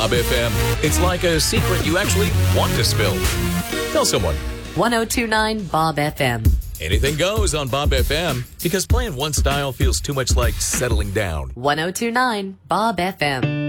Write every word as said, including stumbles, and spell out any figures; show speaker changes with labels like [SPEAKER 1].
[SPEAKER 1] Bob F M. It's like a secret you actually want to spill. Tell someone.
[SPEAKER 2] ten twenty-nine Bob F M.
[SPEAKER 1] Anything goes on Bob F M because playing one style feels too much like settling down.
[SPEAKER 2] ten twenty-nine Bob F M.